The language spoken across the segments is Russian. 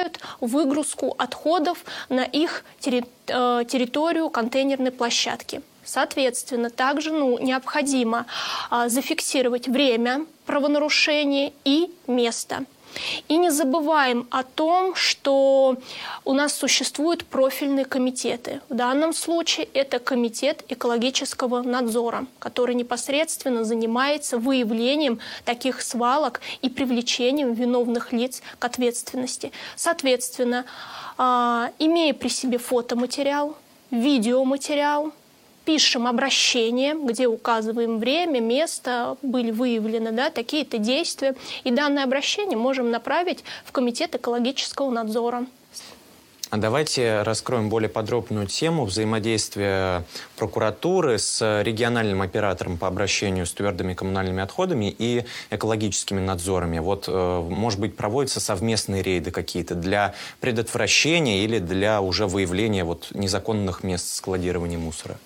запрещают выгрузку отходов на их территорию контейнерной площадки. Соответственно, также необходимо зафиксировать время правонарушения и место. И не забываем о том, что у нас существуют профильные комитеты. В данном случае это комитет экологического надзора, который непосредственно занимается выявлением таких свалок и привлечением виновных лиц к ответственности. Соответственно, имея при себе фотоматериал, видеоматериал, пишем обращение, где указываем время, место, были выявлены такие-то действия. И данное обращение можем направить в Комитет экологического надзора. А давайте раскроем более подробную тему взаимодействия прокуратуры с региональным оператором по обращению с твердыми коммунальными отходами и экологическими надзорами. Может быть, проводятся совместные рейды какие-то для предотвращения или для уже выявления незаконных мест складирования мусора?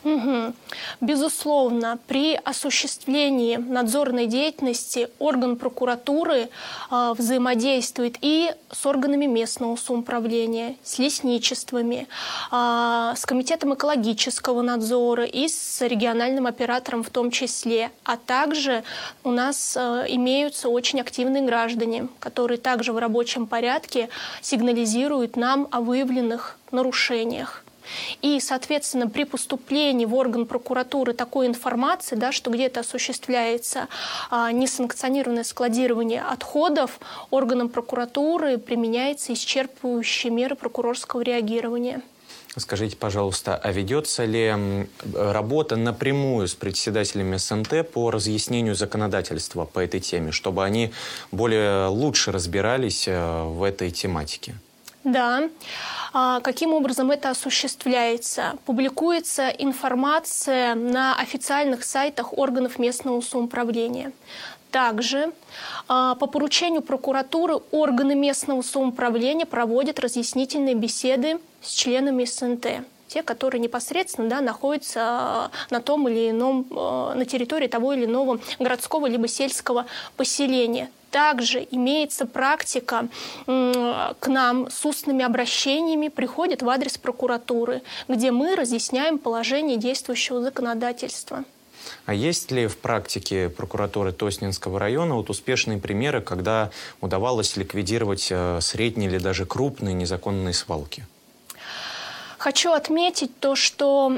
Безусловно, при осуществлении надзорной деятельности орган прокуратуры взаимодействует и с органами местного самоуправления, с лесничествами, с Комитетом экологического надзора и с региональным оператором в том числе. А также у нас имеются очень активные граждане, которые также в рабочем порядке сигнализируют нам о выявленных нарушениях. И, соответственно, при поступлении в орган прокуратуры такой информации, что где-то осуществляется несанкционированное складирование отходов, органам прокуратуры применяются исчерпывающие меры прокурорского реагирования. Скажите, пожалуйста, а ведется ли работа напрямую с председателями СНТ по разъяснению законодательства по этой теме, чтобы они лучше разбирались в этой тематике? Да. Каким образом это осуществляется? Публикуется информация на официальных сайтах органов местного самоуправления. Также по поручению прокуратуры органы местного самоуправления проводят разъяснительные беседы с членами СНТ. Те, которые непосредственно находятся на том или ином, на территории того или иного городского либо сельского поселения. Также имеется практика, к нам с устными обращениями приходят в адрес прокуратуры, где мы разъясняем положение действующего законодательства. А есть ли в практике прокуратуры Тоснинского района успешные примеры, когда удавалось ликвидировать средние или даже крупные незаконные свалки? Хочу отметить то, что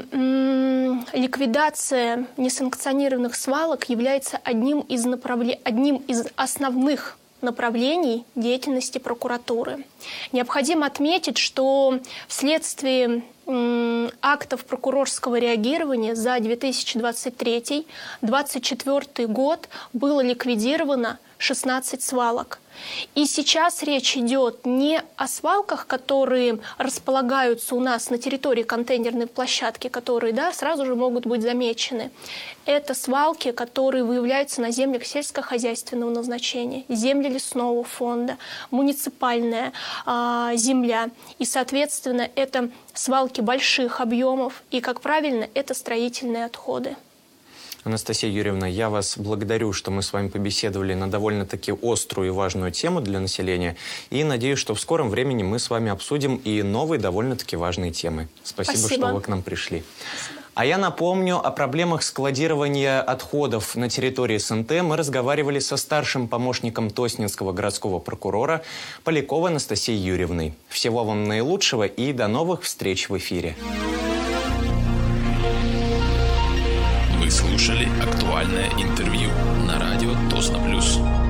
ликвидация несанкционированных свалок является одним из основных направлений деятельности прокуратуры. Необходимо отметить, что вследствие актов прокурорского реагирования за 2023-2024 год было ликвидировано 16 свалок. И сейчас речь идет не о свалках, которые располагаются у нас на территории контейнерной площадки, которые сразу же могут быть замечены. Это свалки, которые выявляются на землях сельскохозяйственного назначения, земли лесного фонда, муниципальная земля. И, соответственно, это свалки больших объемов. И, как правильно, это строительные отходы. Анастасия Юрьевна, я вас благодарю, что мы с вами побеседовали на довольно-таки острую и важную тему для населения. И надеюсь, что в скором времени мы с вами обсудим и новые довольно-таки важные темы. Спасибо, что вы к нам пришли. Спасибо. А я напомню, о проблемах складирования отходов на территории СНТ мы разговаривали со старшим помощником Тоснинского городского прокурора Поляковой Анастасией Юрьевной. Всего вам наилучшего и до новых встреч в эфире. Вы слушали актуальное интервью на радио Тосно Плюс.